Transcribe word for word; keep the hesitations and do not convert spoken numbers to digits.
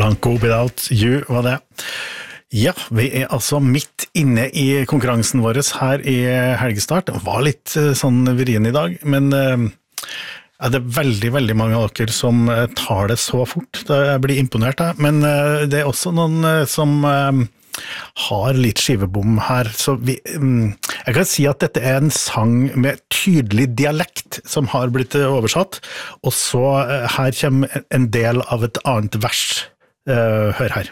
Blanco Without You var det. Ja, vi er altså midt inne i konkurransen vår her i helgestart. Det var litt sånn vrien i dag, men ja, det er veldig, veldig mange av dere som tar det så fort. Jeg blir imponert, da. Men det er også noen som har litt skivebom her. Så vi, jeg kan si at dette er en sang med tydelig dialekt som har blitt oversatt, og så her kommer en del av et annet vers. Hør her.